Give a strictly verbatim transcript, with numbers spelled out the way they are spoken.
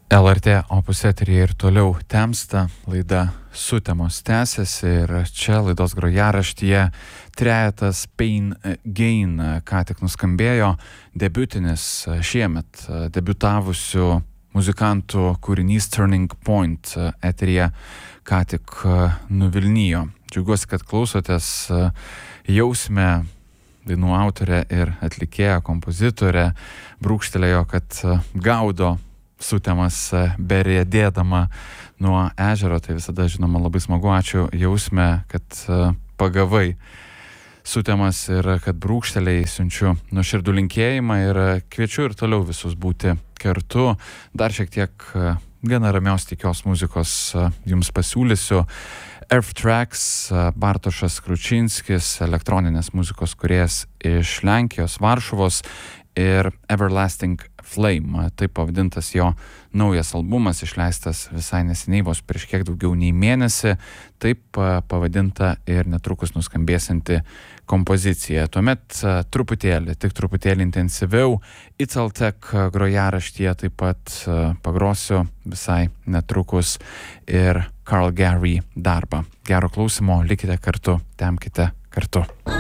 L R T Opus eteryje ir toliau temsta, laida Sutemos tęsiasi ir čia laidos grojaraštyje trejetas Pain Gain, ką tik nuskambėjo debiutinis šiemet debiutavusių muzikantų kūrinys Turning Point eteryje ką tik nuvilnijo. Džiaugiuosi, kad klausotės. Jausmė, dainų autorė ir atlikėja, kompozitorė brūkštelėjo, kad gaudo Sutemas beriedėdama nuo ežero, tai visada, žinoma, labai smagu. Ačiū Jausme, kad pagavai Sutemas ir kad brūkšteliai, siunčiu nuoširdų linkėjimą ir kviečiu ir toliau visus būti kartu. Dar šiek tiek gana ramios tykios muzikos jums pasiūlysiu. Earth Tracks, Bartošas Kručinskis, elektroninės muzikos kūrėjas iš Lenkijos, Varšuvos, ir Everlasting Flame, taip pavadintas jo naujas albumas, išleistas visai neseniai, vos prieš kiek daugiau nei mėnesį, taip pavadinta ir netrukus nuskambėsianti kompozicija. Tuomet truputėlį, tik truputėlį intensyviau, Itzaltek grojaraštyje taip pat pagrosiu visai netrukus ir Carl Gary darbą. Gero klausimo, likite kartu, temkite kartu.